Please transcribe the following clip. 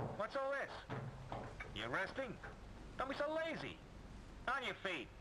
What's all this? You resting? Don't be so lazy. On your feet.